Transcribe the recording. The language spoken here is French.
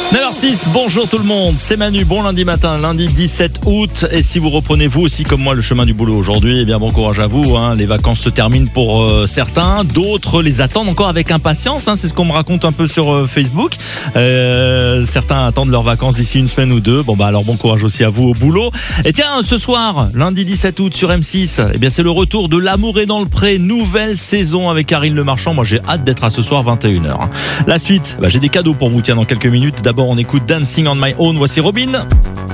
9h06, bonjour tout le monde, c'est Manu, bon lundi matin, lundi 17 août. Et si vous reprenez vous aussi comme moi le chemin du boulot aujourd'hui, eh bien bon courage à vous, les vacances se terminent pour certains, d'autres les attendent encore avec impatience, c'est ce qu'on me raconte un peu sur Facebook. Certains attendent leurs vacances d'ici une semaine ou deux, alors bon courage aussi à vous au boulot. Et tiens, ce soir, lundi 17 août sur M6, eh bien c'est le retour de L'amour est dans le pré, nouvelle saison avec Karine Le Marchand. Moi j'ai hâte d'être à ce soir 21h. La suite, j'ai des cadeaux pour vous, tiens, dans quelques minutes. D'abord on écoute Dancing on My Own, voici Robin.